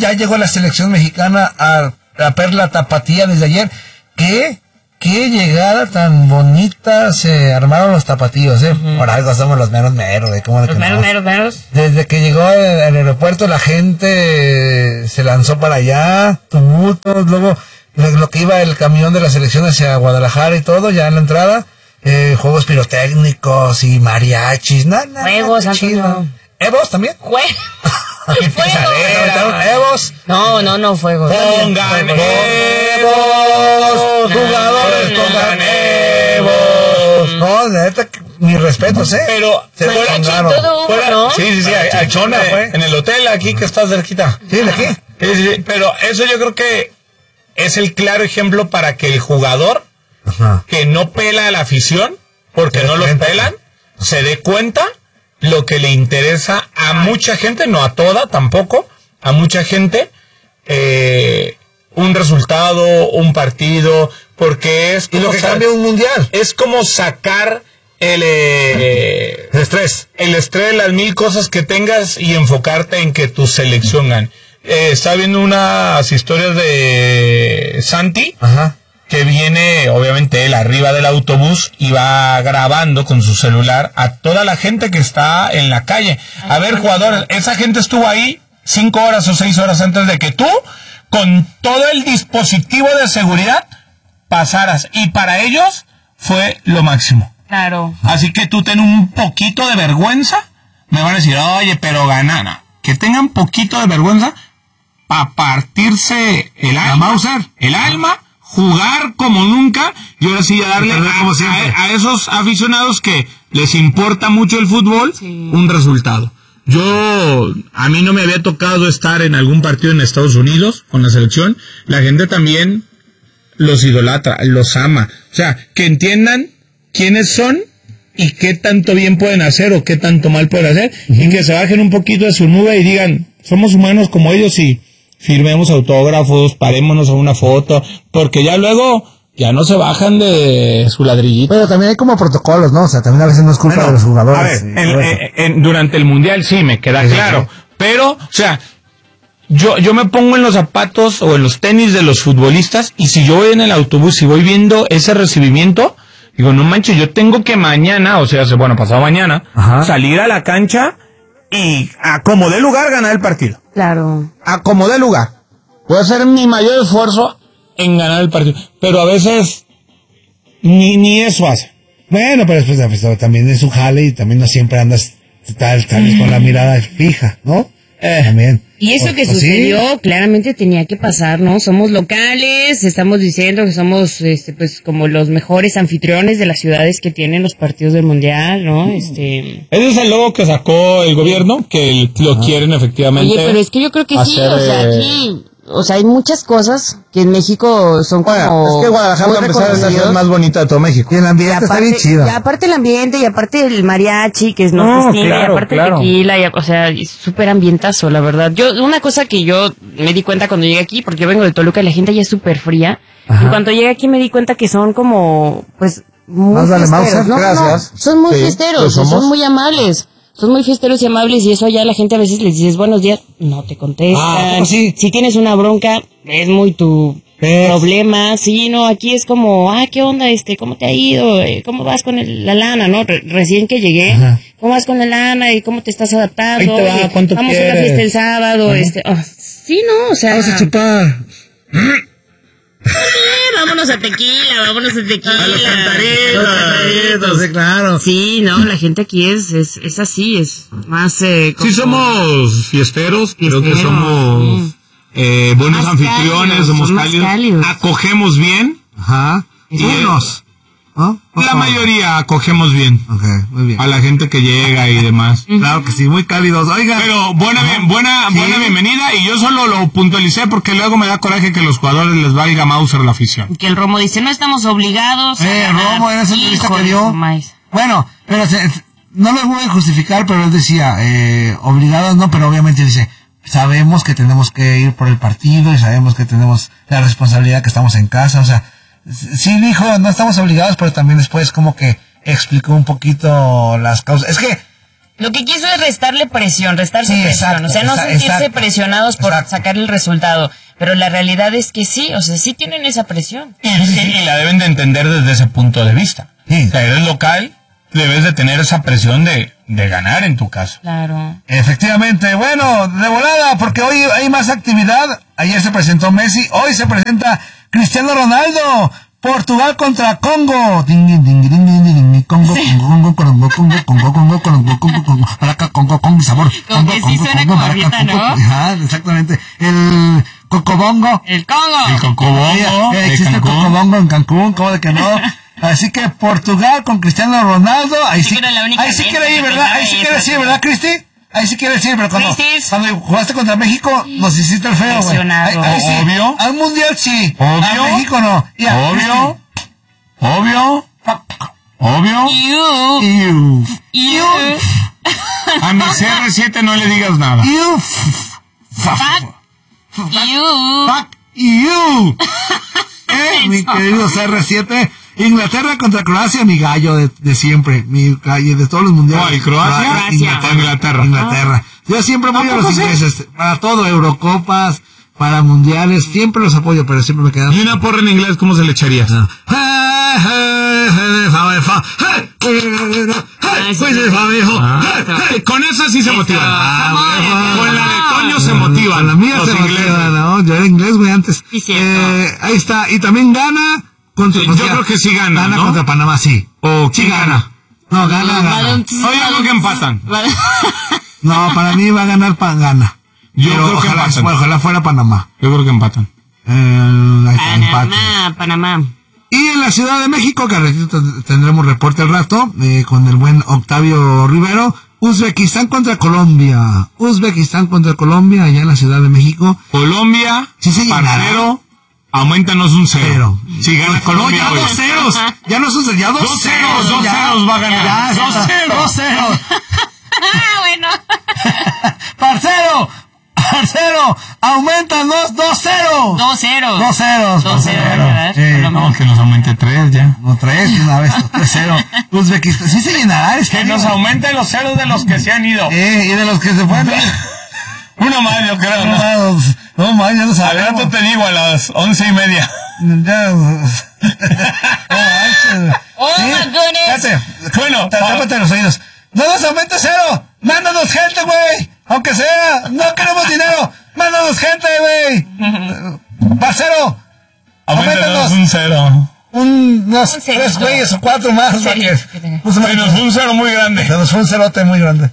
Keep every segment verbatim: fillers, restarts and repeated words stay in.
ya llegó la selección mexicana a, a Perla Tapatía desde ayer. ¿Qué? Qué llegada tan bonita se armaron los tapatíos, ¿eh? Uh-huh. Por algo somos los meros meros, ¿eh? ¿Cómo los meros meros meros. Desde que llegó al aeropuerto la gente se lanzó para allá, tumultos, luego lo que iba el camión de la selección hacia Guadalajara y todo, ya en la entrada, eh, juegos pirotécnicos y mariachis, nada, nada. Juegos, Antonio. ¿Evos también? Juegos. Evos. No, no, no, fuego. Pongan Evos, jugadores, pongan Evos. No, neta, mis respetos, ¿eh? Pero se fuera, todo, fuera, ¿no? Sí, sí, sí, a Chona fue. En el hotel aquí que está cerquita. Sí, de aquí. Sí, sí, sí. Pero eso yo creo que es el claro ejemplo para que el jugador, ajá, que no pela a la afición, porque no los pelan, se dé cuenta lo que le interesa a mucha gente, no a toda tampoco, a mucha gente, eh, un resultado, un partido, porque es como y lo que cambia un mundial. Es como sacar el, eh, el estrés, el estrés, las mil cosas que tengas y enfocarte en que tu selección gane. Eh, estaba viendo unas historias de Santi, ajá, que viene, obviamente, él arriba del autobús y va grabando con su celular a toda la gente que está en la calle. A ver, jugadores, esa gente estuvo ahí cinco horas o seis horas antes de que tú, con todo el dispositivo de seguridad, pasaras. Y para ellos fue lo máximo. Claro. Así que tú ten un poquito de vergüenza. Me van a decir, oye, pero ganana. Que tengan poquito de vergüenza para partirse el alma, el alma, jugar como nunca, y ahora sí a darle a, a, a esos aficionados que les importa mucho el fútbol, sí, un resultado. Yo, a mí no me había tocado estar en algún partido en Estados Unidos con la selección. La gente también los idolatra, los ama. O sea, que entiendan quiénes son y qué tanto bien pueden hacer o qué tanto mal pueden hacer, uh-huh, y que se bajen un poquito de su nube y digan, somos humanos como ellos y firmemos autógrafos, parémonos a una foto, porque ya luego ya no se bajan de su ladrillito. Pero también hay como protocolos, ¿no? O sea, también a veces no es culpa, bueno, de los jugadores. A ver, en, en, en, durante el Mundial sí, me queda, sí, claro, sí, pero, o sea, yo yo me pongo en los zapatos o en los tenis de los futbolistas, y si yo voy en el autobús y voy viendo ese recibimiento, digo, no manches, yo tengo que mañana, o sea, bueno, pasado mañana, ajá, salir a la cancha y a como dé lugar ganar el partido. Claro. A como dé lugar. Voy a hacer mi mayor esfuerzo en ganar el partido. Pero a veces ni, ni eso hace. Bueno, pero después pues, también es un jale y también no siempre andas tal, tal vez con la mirada fija, ¿no? Eh, también. Y eso o, que sucedió, sí, claramente tenía que pasar, ¿no? Somos locales, estamos diciendo que somos, este, pues, como los mejores anfitriones de las ciudades que tienen los partidos del Mundial, ¿no? Este... Ese es el logo que sacó el gobierno, que lo, ah, quieren efectivamente. Oye, pero es que yo creo que hacer, sí, o sea, aquí... O sea, hay muchas cosas que en México son como... Bueno, es que Guadalajara va a empezar a ser la ciudad más bonita de todo México. Y el ambiente y aparte, está bien chido. Y aparte el ambiente, y aparte el mariachi, que es no, festina, claro, y aparte claro, el tequila, y, o sea, es súper ambientazo, la verdad. Yo, una cosa que yo me di cuenta cuando llegué aquí, porque yo vengo de Toluca y la gente ya es súper fría. Ajá. Y cuando llegué aquí me di cuenta que son como, pues, muy más fiesteros. Vale, Mauser, no, gracias. No, son muy sí, fiesteros, son muy amables. Son muy fiesteros y amables, y eso allá la gente a veces les dices buenos días, no te contestan. Ah, sí. Si tienes una bronca, es muy tu ¿ves? Problema. Sí, no, aquí es como, ah, ¿qué onda? este ¿Cómo te ha ido? ¿Cómo vas con el, la lana? no Re- Recién que llegué, ajá, ¿cómo vas con la lana? ¿Y cómo te estás adaptando? Ahí te va, ¿cuánto Vamos quieres? a una fiesta el sábado. Ajá. este oh, Sí, no, o sea... Vamos a chupar. Vámonos a tequila, vámonos a tequila. A los cantaritos. Sí, claro. Sí, no, la gente aquí es es, es así, es más... Eh, sí, somos fiesteros, creo que somos sí. eh, buenos más anfitriones, cálidos, somos cálidos, cálidos, acogemos bien. Ajá. Y unos. ¿No? La mayoría acogemos bien. Ok, muy bien. A la gente que llega y demás. Claro que sí, muy cálidos. Oiga. Pero buena, bien, buena, sí. buena bienvenida, y yo solo lo puntualicé porque luego me da coraje que los jugadores les valga Mauser la afición. Que el Romo dice, no estamos obligados. Eh, a Romo, en esa entrevista que dio. Bueno, pero se, no lo voy a justificar, pero él decía, eh, obligados no, pero obviamente dice, sabemos que tenemos que ir por el partido y sabemos que tenemos la responsabilidad que estamos en casa, o sea, sí dijo, no estamos obligados, pero también después como que explicó un poquito las causas. Es que Lo que quiso es restarle presión, restarse sí, presión, exacto, o sea, no exacto, sentirse exacto, presionados por exacto. sacar el resultado, pero la realidad es que sí, o sea, sí tienen esa presión. Y, y, y la deben de entender desde ese punto de vista. Sí. O sea, eres local, debes de tener esa presión de, de ganar en tu caso. Claro. Efectivamente, bueno, de volada, porque hoy hay más actividad. Ayer se presentó Messi, hoy se presenta Cristiano Ronaldo. Portugal contra Congo. Congo, Congo, Congo, Congo, Congo, Congo, Congo, Congo, Congo, Congo, Congo, Maraca, Congo, Congo, sabor. Como que sí suena como ahorita, ¿no? Ajá, exactamente. El Cocobongo. El Congo. El Cocobongo. Existe el Cocobongo en Cancún, ¿cómo de que no? Así que Portugal con Cristiano Ronaldo. Ahí sí, ahí sí quiere ir, ¿verdad? Ahí sí quiere decir, ¿verdad, Cristi? Ahí sí quiere decir, pero cuando, cuando jugaste contra México, nos hiciste el feo, güey. Ahí, ahí sí. Obvio. Al mundial sí. Obvio. A México no. Ya, obvio. Obvio. Obvio. You. You. You. A mi C R siete no le digas nada. You. Fuck. You. Fuck you. Eh, mi querido C R siete. Inglaterra contra Croacia, mi gallo de, de siempre, mi gallo de todos los mundiales. ¿Cuál, Croacia? Croacia. Inglaterra. Inglaterra. Inglaterra. Yo siempre apoyo a los ingleses, sí? Para todo, Eurocopas, para mundiales, siempre los apoyo, pero siempre me quedan. ¿Y una porra en inglés cómo se le echarías? No. Con esa sí se motivan. Con la de Toño se motivan. La mía se motiva, ¿no? Yo era inglés, güey, antes. Eh, ahí está, y también gana. Contra, sí, pues yo ya, creo que sí gana, Gana ¿no? contra Panamá, sí. ¿O sí gana? No, gana, no, gana. Oye, yo creo que empatan. No, para mí va a ganar, pa, gana. Yo Pero creo que ojalá, empatan. bueno, ojalá fuera Panamá. Yo creo que empatan. Eh, ahí está, empate. Panamá, Panamá. Y en la Ciudad de México, que al ratito tendremos reporte al rato, eh, con el buen Octavio Rivero, Uzbekistán contra Colombia. Uzbekistán contra Colombia, allá en la Ciudad de México. Colombia, sí se parcero, aumentanos un cero. Cero. Si gana Colombia, no, ya dos ceros. Ya no son ya dos, dos ceros. ceros. Dos ya, ceros va a ganar. Ya, dos ceros. Dos ceros. Bueno. Parcero. Parcero. Aumentanos dos ceros. Dos ceros. Dos ceros. Dos ceros, ¿verdad? Eh, no, que nos aumente tres ya. No, tres, una vez, tres cero. Uzbekistán. Sí se llenará este. Que nos aumente los ceros de los que se han ido. Eh, y de los que se fueron. Uno más, yo creo. No, no, no más, ya lo sabemos. Al rato te digo a las once y media. Ya. Oh, ¿sí? my goodness. Fíjate. Bueno, tápate los oídos. No nos aumentes cero. Mándanos gente, güey. Aunque sea. No queremos dinero. Mándanos gente, güey. Parcero. Aumentanos un cero. Un, unos un tres güeyes o cuatro más. Sí, pues, sí, nos fue un cero muy grande. Se nos fue un cerote muy grande.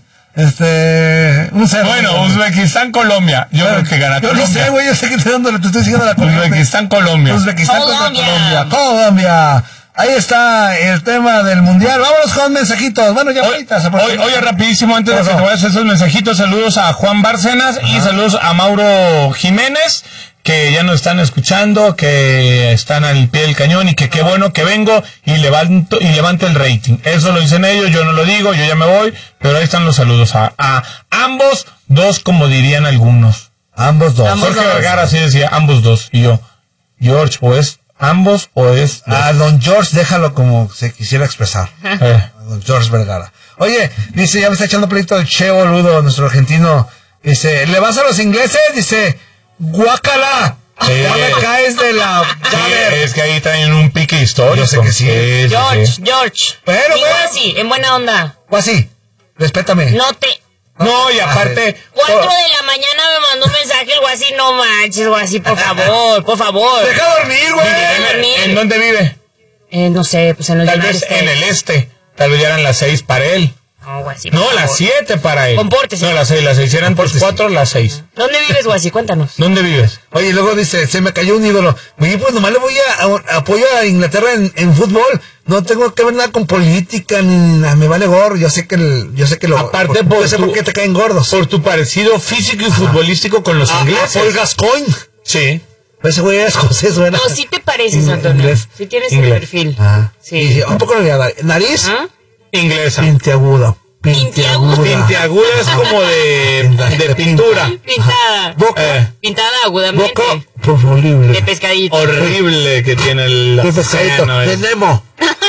Este, un cero. Bueno, Uzbekistán, Colombia. Yo bueno, creo que gana yo Colombia. Yo no sé, güey, yo sé que te, dando, te estoy diciendo la Colombia. Uzbekistán, Colombia. Uzbekistán contra Colombia. Colombia. Ahí está el tema del mundial. Vámonos con mensajitos. Bueno, ya ahorita. Oye, oye, rapidísimo, antes de que te vayas a esos mensajitos, saludos a Juan Bárcenas. Ajá. Y saludos a Mauro Jiménez, que ya nos están escuchando, que están al pie del cañón y que qué bueno que vengo y levanto y levanto el rating. Eso lo dicen ellos, yo no lo digo, yo ya me voy, pero ahí están los saludos a, a ambos dos, como dirían algunos. Ambos dos. Ambos Jorge dos. Vergara así decía, ambos dos. Y yo, George, o es ambos o es dos. A don George déjalo como se quisiera expresar. Eh. A don George Vergara. Oye, dice, ya me está echando pleito el Che Boludo, nuestro argentino. Dice, ¿le vas a los ingleses? Dice, guácala. Eh, ya me caes de la... Sí, es que ahí traen un pique histórico. Yo sé que sí. sí George, sí. George. Pero, digo así, en buena onda. O así, respétame. No te... No, y aparte... Cuatro de la mañana me mandó un mensaje el Guasí, no manches, Guasí, por favor, por favor. Deja dormir, güey. Deja dormir. ¿En dónde vive? Eh, no sé, pues en el Tal vez en el este. Tal vez ya eran las seis para él. No, Guasí, no las siete para él. Compórtese. No, las seis, las seis eran por cuatro, las seis. ¿Dónde vives, Guasí? Cuéntanos. ¿Dónde vives? Oye, y luego dice, se me cayó un ídolo. Oye, pues nomás le voy a, a apoyo a Inglaterra en, en fútbol. No tengo que ver nada con política, ni nada, me vale gorro. Yo sé que el, yo sé que lo... Aparte, por, por yo sé tu, por qué te caen gordos. Por tu parecido físico y futbolístico ah, con los ah, ingleses. Paul Gascoigne. Sí. Ese güey es escocés, ¿verdad? No, sí te pareces, Antonio. Inglés. Sí tienes Inglés. El perfil. Ah. Sí. Y un poco de nariz. ¿Ah? Inglesa. Pintiaguda. Pintiaguda. Pintiaguda es como de, de pintura. Pintada. Boca. Eh. Pintada agudamente. Boca. Pues horrible. De pescadito. Horrible que tiene el... De pescadito. De Nemo.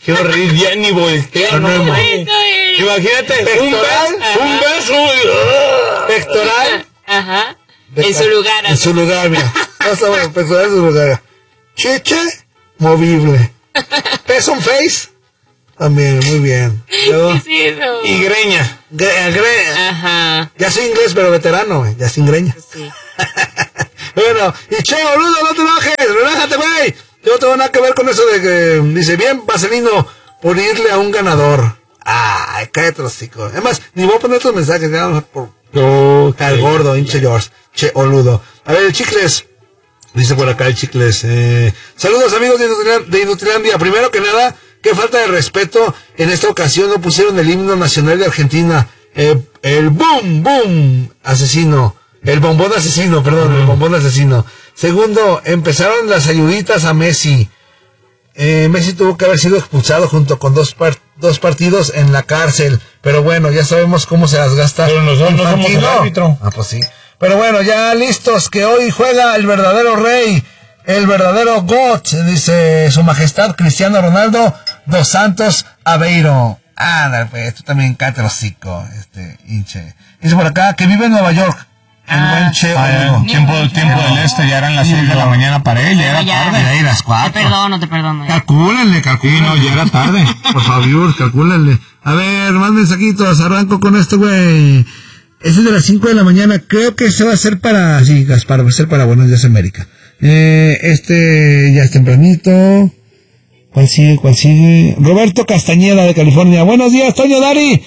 Qué horrible, ya ni voltea, no, no. Imagínate, un beso, un beso. Pectoral. Ajá. En su lugar. En su lugar, mira. Pasa pectoral en su lugar. Chiche, movible. Peso en face. También, muy bien. Yo, ¿qué es eso? Y greña. Gre, gre, Ajá. Ya soy inglés, pero veterano, güey. Ya sin greña. Sí. Bueno, y che, boludo, no te enojes, relájate, güey. Yo no tengo nada que ver con eso de que dice, bien, Vaselino, por irle a un ganador. Ay, cállate los hocico. Además, ni voy a poner tus mensajes, ya, por okay. Al gordo, hinche George, che, boludo. A ver, el Chicles, dice por acá el Chicles, eh, saludos amigos de, Inutiland, de Inutilandia. Primero que nada, qué falta de respeto, en esta ocasión no pusieron el himno nacional de Argentina, eh, el boom, boom, asesino. El bombón asesino, perdón, uh-huh. el bombón asesino. Segundo, empezaron las ayuditas a Messi. Eh, Messi tuvo que haber sido expulsado junto con dos par- dos partidos en la cárcel. Pero bueno, ya sabemos cómo se las gasta. Pero nosotros no somos el árbitro. Ah, pues sí. Pero bueno, ya listos, que hoy juega el verdadero rey, el verdadero GOAT, dice su majestad Cristiano Ronaldo dos Santos Aveiro. Anda, pues, tú también cállate el hocico, este, hinche. Dice por acá que vive en Nueva York. El ah, buen Che, ah, el tiempo, el tiempo del este, ya eran las seis de la mañana para él, ya era ya, tarde. Ya eran las cuatro. Te perdono, te perdono. Calcúlenle, calcúlenle. Sí, no, ya era tarde. Por favor, calcúlenle. A ver, más mensajitos, arranco con este güey. Este es de las cinco de la mañana, creo que este va a ser para, sí, Gaspar, va a ser para Buenos Días América. Eh, este ya es tempranito. ¿Cuál sigue? ¿Cuál sigue? Roberto Castañeda de California. Buenos días, Toño Dari.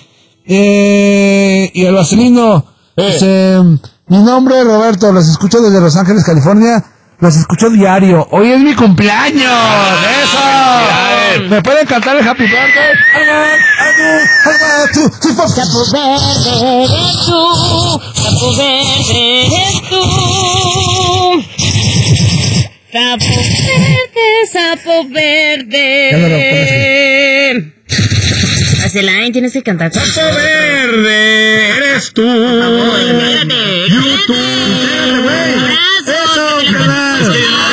Eh, y el Vaselino. Eh. Dice, mi nombre es Roberto, los escucho desde Los Ángeles, California. Los escucho diario. Hoy es mi cumpleaños. ¡Eso! ¿Me pueden cantar el Happy Birthday? Sapo verde eres tú, sapo verde eres tú. Sapo verde, sapo verde. Ya no lo pones. Acelain, tienes que cantar. Sapo verde eres tú. YouTube. Eso, canal.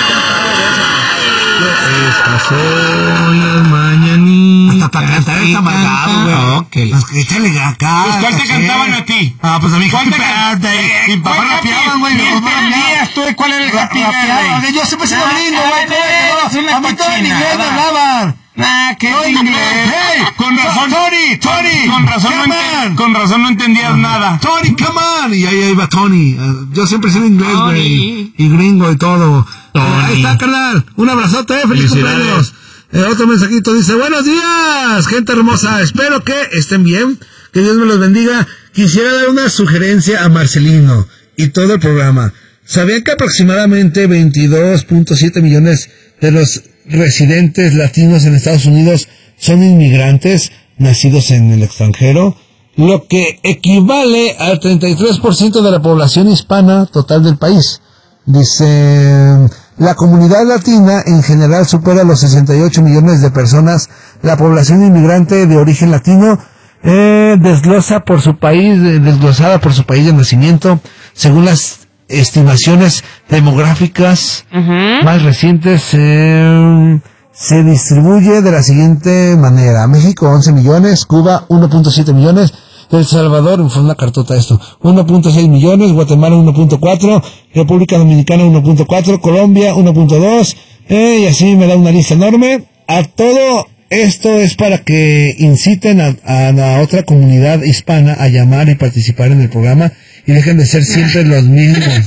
Estas son las mañanitas. Hasta para cantar está marcado, güey. Ok. Pues que échale acá. Pues ¿cuál te cantaban a ti? Ah, pues a mí ¿Cuál te cantaban? Mi papá rapeaban, güey. Mi papá rapeaban. ¿Tú cuál era el Happy Birthday? Yo siempre soy gringo, güey. A mí todo en inglés me hablaban. Ah, qué No, inglés. Hey, Con razón. Tony, Tony. Con razón, no come enten- on. con razón no entendías nada. Tony, come on. Y ahí iba Tony. Uh, yo siempre soy inglés, Tony. güey. Y gringo y todo. Tony. Eh, ahí está, carnal. Un abrazote, eh. Feliz Felicidades. cumpleaños. Eh, otro mensajito dice, buenos días, gente hermosa. Espero que estén bien. Que Dios me los bendiga. Quisiera dar una sugerencia a Marcelino y todo el programa. ¿Sabían que aproximadamente veintidós punto siete millones de los residentes latinos en Estados Unidos son inmigrantes nacidos en el extranjero? Lo que equivale al treinta y tres por ciento de la población hispana total del país. Dice, la comunidad latina en general supera los sesenta y ocho millones de personas. La población inmigrante de origen latino eh, desglosa por su país, desglosada por su país de nacimiento, según las estimaciones demográficas Uh-huh. más recientes, eh, se distribuye de la siguiente manera. México once millones, Cuba uno punto siete millones, El Salvador, fue una cartota esto, uno punto seis millones, Guatemala uno punto cuatro, República Dominicana uno punto cuatro, Colombia uno punto dos, eh, y así me da una lista enorme. A todo esto es para que inciten a, a la otra comunidad hispana a llamar y participar en el programa y dejen de ser siempre los mismos.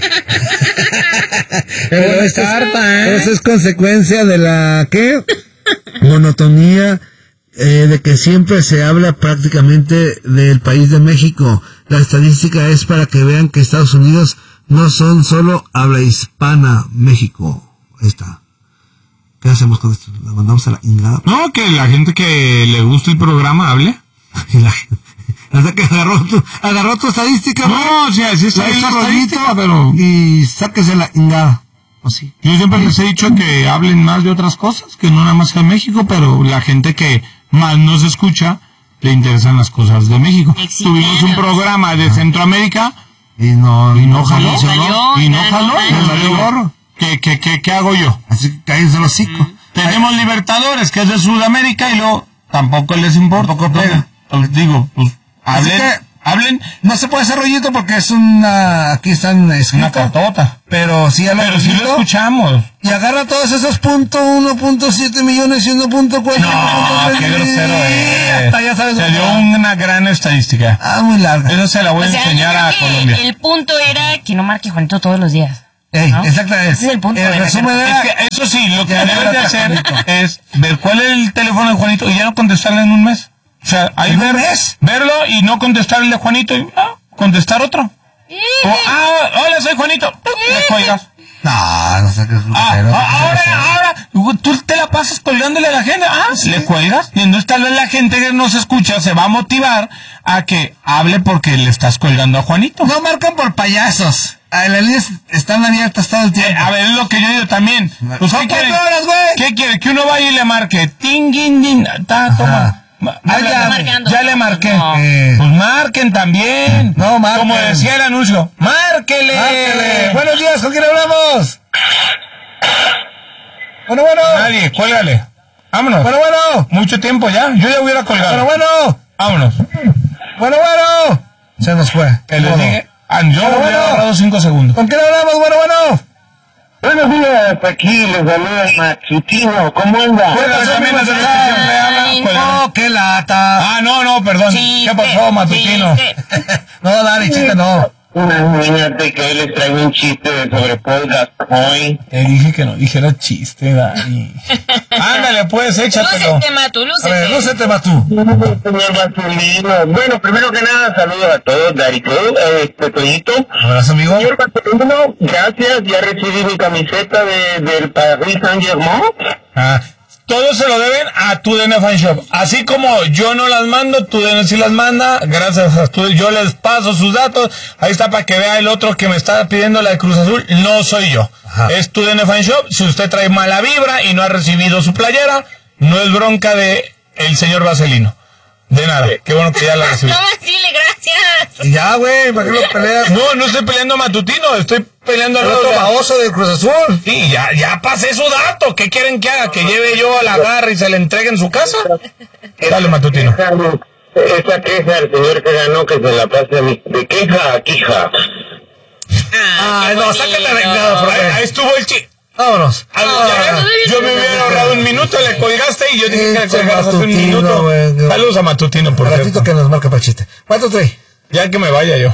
Pero esto es, eso es consecuencia de la, ¿qué? Monotonía, eh, de que siempre se habla prácticamente del país de México. La estadística es para que vean que Estados Unidos no son solo habla hispana, México. Ahí está. ¿Qué hacemos con esto? ¿La mandamos a la ingada? No, que la gente que le guste el programa hable. Y la gente, hasta que agarró tu, agarró tu estadística, No, o sea, sí está la ahí la hizo estadística, rolito, pero y sáquese la ingada. ¿O sí? yo siempre les he dicho que hablen más de otras cosas, que no nada más que de México, pero la gente que más nos escucha le interesan las cosas de México. Existen. Tuvimos un programa de Centroamérica Y no, y no jaló, No salió, y no ya jaló, no y jaló. nos valió gorro. ¿Qué, qué, qué, ¿Qué hago yo? Así que cállense los hocico. Tenemos Libertadores, que es de Sudamérica, y luego tampoco les importa. Tampoco pega. Pues digo, pues, hablen, hablen. No se puede hacer rollito porque es una, aquí están escrito. Una cartota. Pero sí, pero sí lo escuchamos. Y agarra todos esos punto uno, punto siete millones y uno punto cuatro. No, qué grosero es. Hasta ya sabes. Se dio una gran estadística. Ah, muy larga. Eso se la voy a o sea, enseñar a Colombia. El punto era que no marque Juanito todos los días. Ey, ¿no? Exactamente. Ese es el punto. El de resumen era, es que eso sí, lo que debes de hacer es ver cuál es el teléfono de Juanito y ya no contestarle en un mes. O sea, ahí ver, verlo y no contestarle a Juanito y ah, contestar otro. O, ah, hola, soy Juanito. Le cuelgas. No, no sé qué es ah, ahora, ahora, tú te la pasas colgándole a la gente. Ah, ¿sí? Le cuelgas. Y entonces tal vez la gente que nos escucha se va a motivar a que hable porque le estás colgando a Juanito. No marcan por payasos. Las líneas están abiertas todo el tiempo. Eh, a ver, es lo que yo digo también. Pues, ¿qué quiere? Horas, ¿Qué quiere? Que uno vaya y le marque. Ting, ting, ting. Ta, toma. Ah, ya, ya le marqué. No. Eh. Pues marquen también. No, marquen. Como decía el anuncio. ¡Márquele! ¡Márquele! Buenos días, ¿con quién hablamos? Bueno, bueno. Nadie, cuélgale. Vámonos. Bueno, bueno. Mucho tiempo ya. Yo ya hubiera colgado. Bueno, bueno. Vámonos. Bueno, bueno. Se nos fue. Que les dije. Ah, yo bueno, hubiera bueno. ahorrado cinco segundos. ¿Con quién hablamos? Bueno, bueno. Buenos días, aquí les saluda Matutino, ¿cómo anda? Bueno, también nos Ay, no, qué lata. Ah, no, no, perdón. Chiste, ¿Qué pasó, Matutino? No, dale, chiste, no. Imagínate que hoy les traigo un chiste sobre Paul Gascoigne. Te dije que no dijera chiste, Dani. Ándale, pues, échatelo. Lúcete, Matu, lúcete. A ver, lúcete, Matu. Señor Matulino. Bueno, primero que nada, saludos a todos, Dari Club, este, Toñito. Un abrazo, amigo. Señor Matulino, gracias, ya recibí mi camiseta de, del Paris Saint-Germain. Ah, todo se lo deben a tu D N Fan Shop. Así como yo no las mando, tu D N sí las manda. Gracias a tu, yo les paso sus datos. Ahí está para que vea el otro que me está pidiendo la de Cruz Azul. No soy yo. Ajá. Es tu D N Fan Shop. Si usted trae mala vibra y no ha recibido su playera, no es bronca de el señor Vaselino. De nada. Qué bueno que ya la recibí. No, dile gracias. Y ya, güey, ¿para qué lo peleas? No, no estoy peleando a Matutino, estoy peleando al otro baboso del Cruz Azul. Sí, ya, ya pasé su dato. ¿Qué quieren que haga? ¿Que lleve yo a la garra y se le entregue en su casa? Dale, Matutino. Esa queja del señor que ganó, que se la pase de queja a quija. Ay, no, sácate arreglado, por ahí. Ahí estuvo el chi. Vámonos. Ah, ya, yo me hubiera ahorrado un minuto, le colgaste y yo dije que le colgaras hace un minuto. Wey, saludos a Matutino, por cierto. Ratito que nos marca para el chiste. ¿Cuánto trae? Ya que me vaya yo.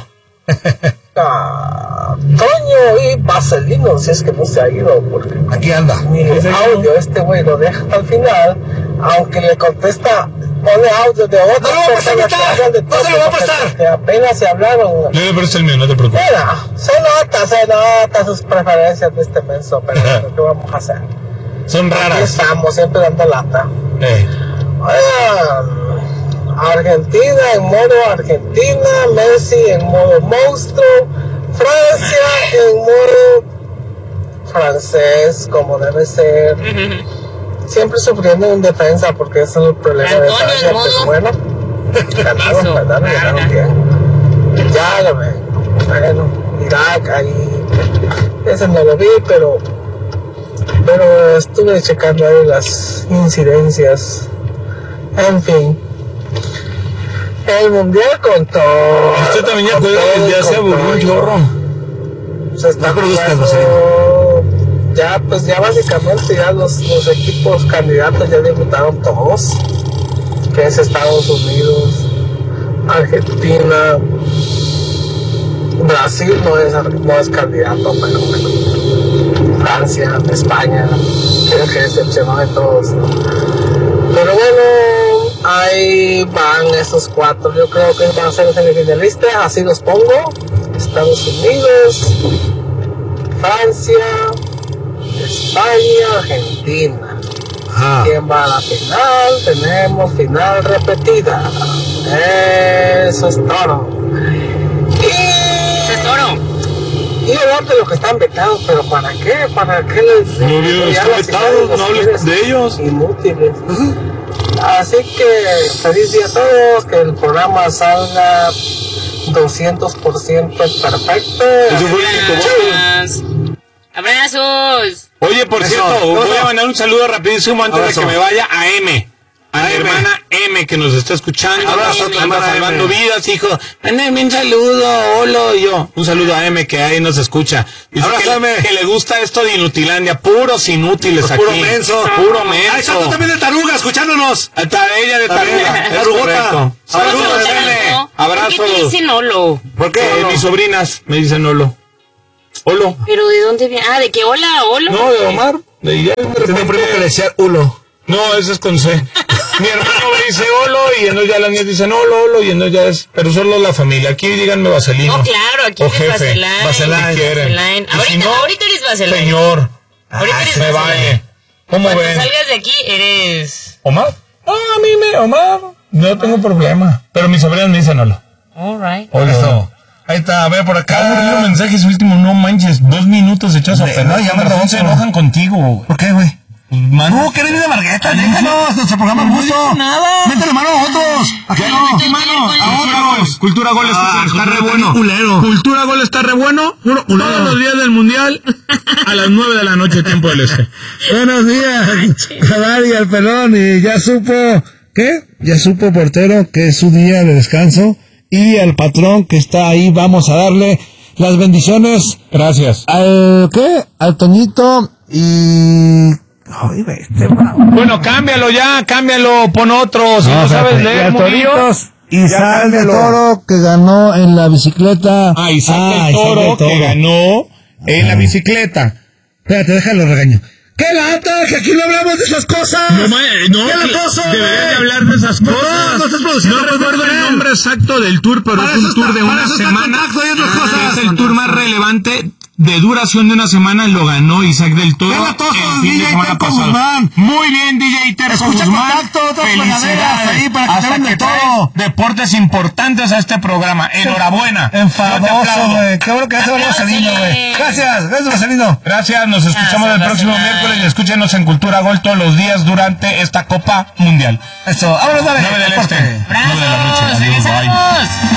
Ah, Toño y Vaselino, si es que no se ha ido, porque aquí anda. Mi audio, este güey lo deja al final, aunque le contesta, pone audio de otra no persona que hablan de todo, no se lo va a prestar. Que apenas se hablaron. Le presto el mío, no te preocupes. Mira, se nota, se nota sus preferencias de este menso, pero ¿qué vamos a hacer? Son raras. Aquí estamos, siempre dando lata. Eh. Oigan, Argentina en modo Argentina, Messi en modo monstruo, Francia en modo francés, como debe ser. Siempre sufriendo en defensa porque ese es el problema de Francia, pues bueno, ganaron, ¿verdad? Ganaron bien. Ya lo ven, bueno, Irak ahí, ese no lo vi, pero pero estuve checando ahí las incidencias, en fin. El mundial con todo. Usted también ya puede, ya se aburrió un chorro. Se está jugando. Ya, pues ya básicamente ya los, los equipos candidatos ya debutaron todos. Que es Estados Unidos, Argentina, Brasil no es, no es candidato, pero bueno. Francia, España, creo que decepcionó de todos, ¿no? Pero bueno, ahí van esos cuatro. Yo creo que van a ser semifinalistas, así los pongo. Estados Unidos, Francia, España, Argentina. Ah. ¿Quién va a la final? Tenemos final repetida. Eso es todo. Y... Eso es todo. Y hablar de los que están vetados, pero ¿para qué? ¿Para qué les... No, no, están vetados, no hables de ellos. Inútiles. Así que feliz día a todos, que el programa salga doscientos por ciento perfecto. Eso fue el ¡Abrazos! Oye, por Eso, cierto, voy a mandar un saludo rapidísimo antes Abrazo. de que me vaya a M. A mi hermana M, que nos está escuchando. Abrazo a tu anda hermana salvando M. vidas, hijo. Mándame un saludo, hola, y yo. Un saludo a M, que ahí nos escucha. Dice que, Abrázame. que le gusta esto de Inutilandia. Puros inútiles Pues aquí. puro menso. Puro menso. Ahí está tú también de Taruga, escuchándonos. Está ella de Taruga. Es Tarugota. correcto. Saludos, Saludos, M. M. ¿Por Abrazos. qué te dicen Olo? ¿Por qué? Eh, mis sobrinas me dicen Olo. Olo. ¿Pero de dónde viene? Ah, ¿de qué hola, Olo? No, de Omar. De ella. Tenía un primo que le decía Ulo. No, ese es con C. Mi hermano dice Olo y entonces ya las niñas dicen Olo, Olo y entonces ya es, pero solo la familia. Aquí díganme Vaselino. No, claro, aquí o eres jefe. Vaseline. Vaseline, si quieren. Vaseline. Y si Ahorita, no, ahorita eres Vaseline. Señor. Ahorita eres Me Vaseline. vale. ¿Cómo Cuando ven? salgas de aquí, eres... ¿Omar? Ah, a mí me, Omar. No tengo problema. Pero mis sobrinas me dicen Olo. All right. Olo. Eso. Ahí está, a ver por acá. Aburrido mensajes último, no manches. Dos minutos echas a De- perder. no, ya me Con razón lo- se enojan contigo, güey. ¿Por qué, güey? Mano, No, que eres de Margueta, Ay, déjanos, nuestro programa es no justo. dijo nada. Métele mano a otros. ¿A qué no? Mete mano a otros. Cultura Gol está, Ah, está re Cultura bueno. culero. Cultura Gol está re bueno. Todos los días del Mundial a las nueve de la noche, tiempo del este. Buenos días, Jadar y al pelón, y ya supo, ¿qué? Ya supo portero que es su día de descanso, y al patrón que está ahí, vamos a darle las bendiciones Gracias. al, ¿qué? Al Toñito y... Ay, güey, este bravo. Bueno, cámbialo ya, cámbialo, pon otro. Si no, sabes y leer, al Murillo. Toritos, Isaac de cámbialo. Toro, que ganó en la bicicleta. Ah, Isaac Ah, del Isaac Toro, del Toro. que ganó en la bicicleta. Espérate, déjalo regaño. ¡Qué lata! ¡Que aquí no hablamos de esas cosas! No, ma- no, ¡Qué que latoso, deberías güey! de hablar de esas No, cosas. no estás produciendo, No no puedes recuerdo el creer. nombre exacto del tour, pero Para es eso un tour está- de para una eso está semana. Contacto y otras Ah, cosas. es el tour más relevante de duración de una semana, lo ganó Isaac del Toro. ¡Qué latoso, el fin de D J semana Terco pasado. Guzmán! Muy bien, D J Terco Escucha Guzmán. Contacto, otras fregaderas Felicidades. ahí para que te Hasta hablen de que trae todo. deportes importantes a este programa. Enhorabuena. Yo te Enfadoso, aplaudo. güey. Qué bueno que ya se volvió Marcelino, güey. Gracias, gracias, Marcelino. Gracias, nos escuchamos Gracias, el próximo Vaseline. miércoles y escúchenos en Cultura Gol todos los días durante esta Copa Mundial. Eso, vámonos, dale. nueve del Corte. este, nueve de la noche. ¡Brazos! Adiós, bye. ¡Regresamos!